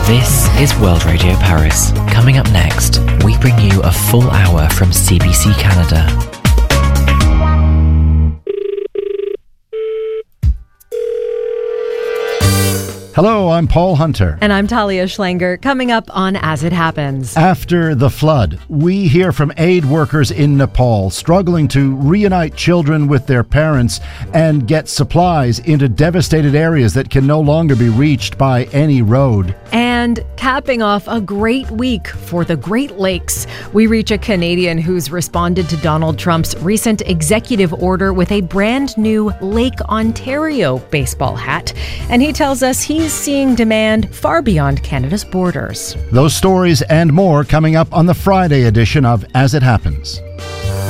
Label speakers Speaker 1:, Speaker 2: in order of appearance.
Speaker 1: This is World Radio Paris. Coming up next, we bring you a full hour from CBC Canada.
Speaker 2: Hello, I'm Paul Hunter.
Speaker 3: And I'm Talia Schlanger. Coming up on As It Happens.
Speaker 2: After the flood, we hear from aid workers in Nepal struggling to reunite children with their parents and get supplies into devastated areas that can no longer be reached by any road.
Speaker 3: And capping off a great week for the Great Lakes, we reach a Canadian who's responded to Donald Trump's recent executive order with a brand new Lake Ontario baseball hat. And he tells us he's seeing demand far beyond Canada's borders.
Speaker 2: Those stories and more coming up on the Friday edition of As It Happens.